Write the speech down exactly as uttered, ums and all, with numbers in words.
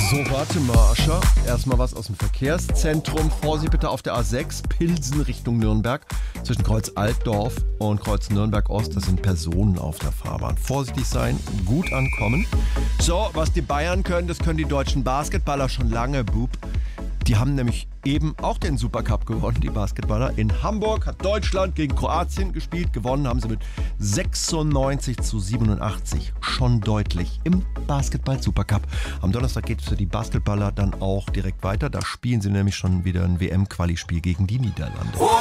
So, warte mal, Ascha. Erstmal was aus dem Verkehrszentrum. Vorsicht bitte auf der A sechs, Pilsen Richtung Nürnberg. Zwischen Kreuz Altdorf und Kreuz Nürnberg-Ost, das sind Personen auf der Fahrbahn. Vorsichtig sein, gut ankommen. So, was die Bayern können, das können die deutschen Basketballer schon lange, Bub. Die haben nämlich eben auch den Supercup gewonnen, die Basketballer. In Hamburg hat Deutschland gegen Kroatien gespielt. Gewonnen haben sie mit sechsundneunzig zu siebenundachtzig. Schon deutlich im Basketball-Supercup. Am Donnerstag geht es für die Basketballer dann auch direkt weiter. Da spielen sie nämlich schon wieder ein W M-Quali-Spiel gegen die Niederlande.